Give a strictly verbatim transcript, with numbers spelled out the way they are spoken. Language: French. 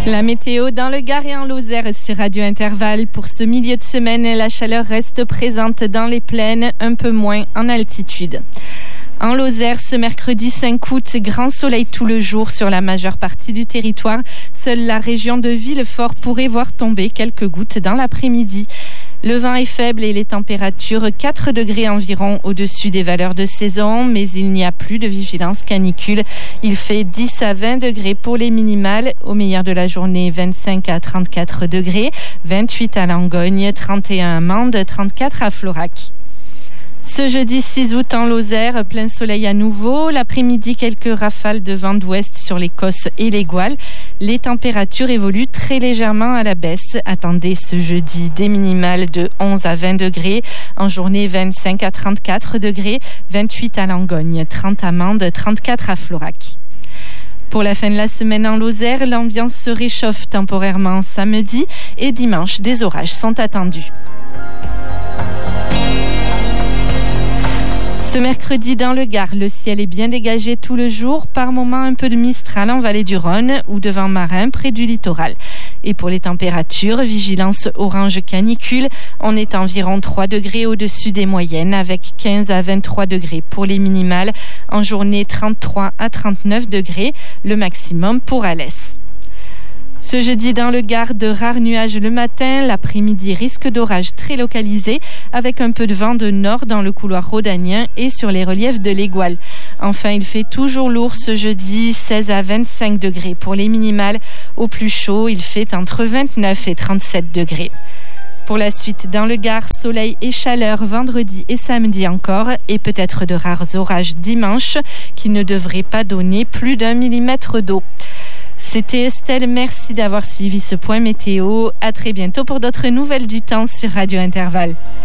La météo dans le Gard et en Lozère sur Radio Intervalle. Pour ce milieu de semaine, la chaleur reste présente dans les plaines, un peu moins en altitude. En Lozère, ce mercredi cinq août, grand soleil tout le jour sur la majeure partie du territoire. Seule la région de Villefort pourrait voir tomber quelques gouttes dans l'après-midi. Le vent est faible et les températures quatre degrés environ au-dessus des valeurs de saison, mais il n'y a plus de vigilance canicule. Il fait dix à vingt degrés pour les minimales. Au meilleur de la journée, vingt-cinq à trente-quatre degrés, vingt-huit à Langogne, trente et un à Mende, trente-quatre à Florac. Ce jeudi six août en Lozère, plein soleil à nouveau. L'après-midi, quelques rafales de vent d'ouest sur les Cosses et les Gouales. Les températures évoluent très légèrement à la baisse. Attendez ce jeudi des minimales de onze à vingt degrés. En journée, vingt-cinq à trente-quatre degrés, vingt-huit à Langogne, trente à Mende, trente-quatre à Florac. Pour la fin de la semaine en Lozère, l'ambiance se réchauffe temporairement samedi et dimanche. Des orages sont attendus. Ce mercredi dans le Gard, le ciel est bien dégagé tout le jour, par moments un peu de mistral en vallée du Rhône ou de vent marin près du littoral. Et pour les températures, vigilance orange canicule, on est environ trois degrés au-dessus des moyennes avec quinze à vingt-trois degrés pour les minimales, en journée trente-trois à trente-neuf degrés, le maximum pour Alès. Ce jeudi dans le Gard, de rares nuages le matin, l'après-midi risque d'orage très localisé avec un peu de vent de nord dans le couloir rhodanien et sur les reliefs de l'Égual. Enfin, il fait toujours lourd ce jeudi, seize à vingt-cinq degrés pour les minimales. Au plus chaud, il fait entre vingt-neuf et trente-sept degrés. Pour la suite, dans le Gard, soleil et chaleur vendredi et samedi encore et peut-être de rares orages dimanche qui ne devraient pas donner plus d'un millimètre d'eau. C'était Estelle, merci d'avoir suivi ce point météo. À très bientôt pour d'autres nouvelles du temps sur Radio Intervalle.